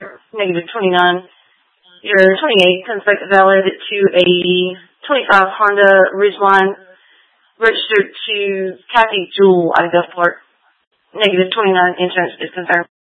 negative 29. Your 28 comes back valid to a 25 Honda Ridgeline registered to Kathy Jewell out of Gulfport. Negative 29 insurance is confirmed.